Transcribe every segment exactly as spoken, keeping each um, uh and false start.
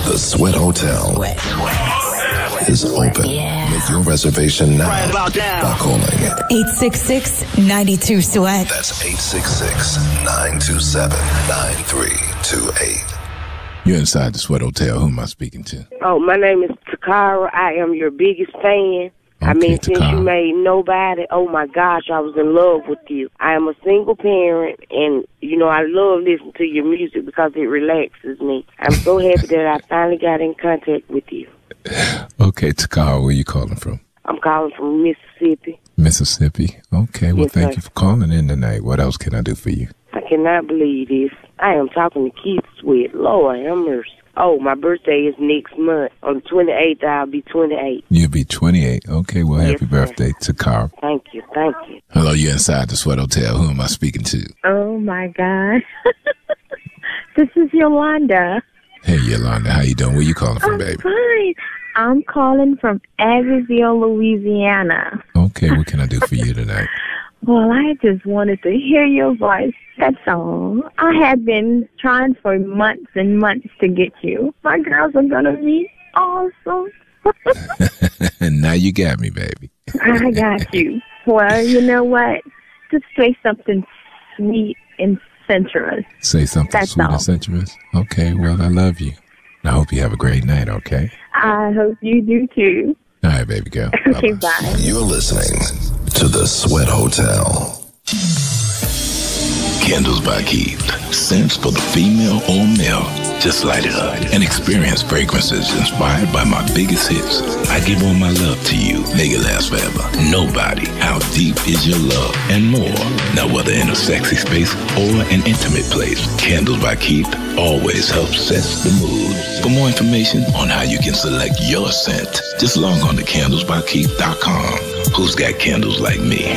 The Sweat Hotel Sweat. is open. Yeah. Make your reservation now, right about now. by calling eight six six, nine two, sweat. That's eight six six, nine two seven, nine three two eight. You're inside the Sweat Hotel. Who am I speaking to? Oh, my name is Takara. I am your biggest fan. Okay, I mean, since Takara. you made Nobody, oh my gosh, I was in love with you. I am a single parent, and, you know, I love listening to your music because it relaxes me. I'm so happy that I finally got in contact with you. Okay, Takara, where you calling from? I'm calling from Mississippi. Mississippi. Okay, well, Yes, thank sir. you for calling in tonight. What else can I do for you? I cannot believe this. I am talking to Keith Sweat. Lord have mercy. Oh, my birthday is next month. On the twenty-eighth, I'll be twenty-eight. You'll be twenty-eight. Okay, well, Yes, happy sir. birthday, Takara. Thank you, thank you. Hello, you're inside the Sweat Hotel. Who am I speaking to? Oh, my God. This is Yolanda. Hey, Yolanda, how you doing? Where you calling from, I'm baby? fine. I'm calling from Abbeville, Louisiana. Okay, what can I do for you tonight? Well, I just wanted to hear your voice. That's all. I have been trying for months and months to get you. My girls are going to be awesome. And now you got me, baby. I got you. Well, you know what? Just say something sweet and sensuous. Say something That's sweet all. and sensuous? Okay, well, I love you. I hope you have a great night, okay? I hope you do too. All right, baby girl. Okay, Bye-bye. bye. You're listening to The Sweat Hotel. Candles by Keith. Scents for the female or male. Just light it up and experience fragrances inspired by my biggest hits. I give all my love to you. Make it last forever. Nobody. How deep is your love? And more. Now, whether in a sexy space or an intimate place, Candles by Keith always helps set the mood. For more information on how you can select your scent, just log on to candles by keith dot com. Who's got candles like me?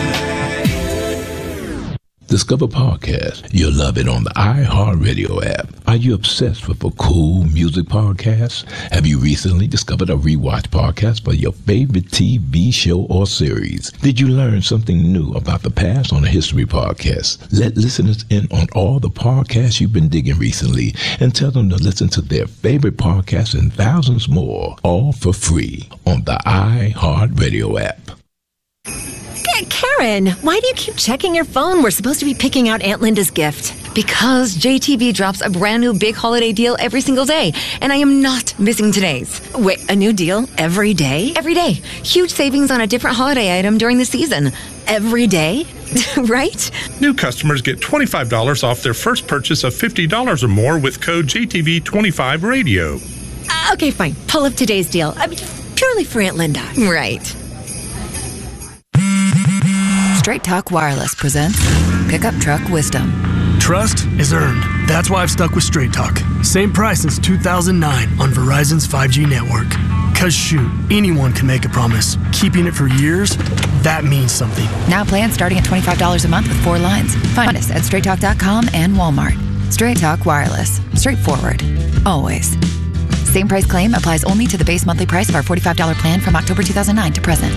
Discover podcast. You'll love it on the iHeartRadio app. Are you obsessed with a cool music podcast? Have you recently discovered a rewatch podcast for your favorite T V show or series? Did you learn something new about the past on a history podcast? Let listeners in on all the podcasts you've been digging recently and tell them to listen to their favorite podcasts and thousands more, all for free on the iHeartRadio app. Karen, why do you keep checking your phone? We're supposed to be picking out Aunt Linda's gift. Because J T V drops a brand new big holiday deal every single day, and I am not missing today's. Wait, a new deal every day? Every day. Huge savings on a different holiday item during the season. Every day? Right? New customers get twenty-five dollars off their first purchase of fifty dollars or more with code J T V twenty-five radio. Uh, okay, fine. Pull up today's deal. I mean, purely for Aunt Linda. Right. Straight Talk Wireless presents Pickup Truck Wisdom. Trust is earned. That's why I've stuck with Straight Talk. Same price since two thousand nine on Verizon's five G network. Cause shoot, anyone can make a promise. Keeping it for years, that means something. Now plans starting at twenty-five dollars a month with four lines. Find us at straight talk dot com and Walmart. Straight Talk Wireless. Straightforward. Always. Same price claim applies only to the base monthly price of our forty-five dollars plan from October two thousand nine to present.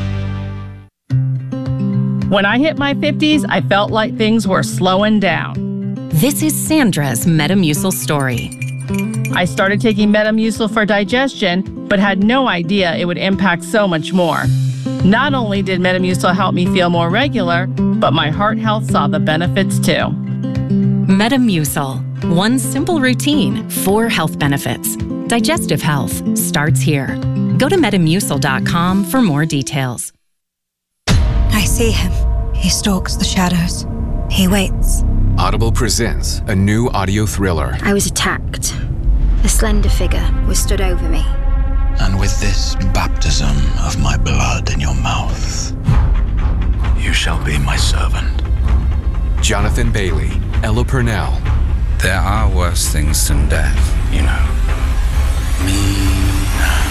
When I hit my fifties, I felt like things were slowing down. This is Sandra's Metamucil story. I started taking Metamucil for digestion, but had no idea it would impact so much more. Not only did Metamucil help me feel more regular, but my heart health saw the benefits too. Metamucil. One simple routine, four health benefits. Digestive health starts here. Go to metamucil dot com for more details. I see him. He stalks the shadows. He waits. Audible presents a new audio thriller. I was attacked. A slender figure was stood over me. And with this baptism of my blood in your mouth, you shall be my servant. Jonathan Bailey, Ella Purnell. There are worse things than death, you know. Me.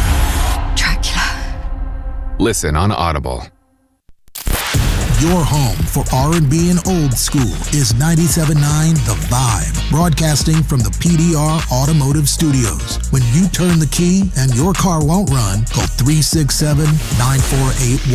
Dracula. Listen on Audible. Your home for R and B and old school is ninety-seven point nine The Vibe, broadcasting from the P D R Automotive Studios. When you turn the key and your car won't run, call three six seven, nine four eight one.